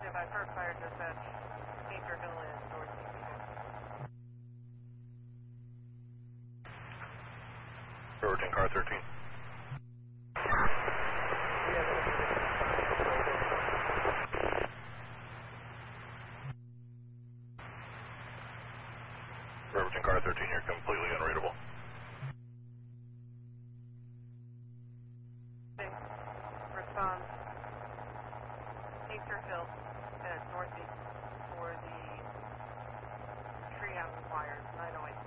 By Perk Fire Dispatch, Nature Hill is northeast. Riverton car 13. Riverton car 13, you're completely unreadable. Response, Nature Hill at northeast for the treehouse wires, 908.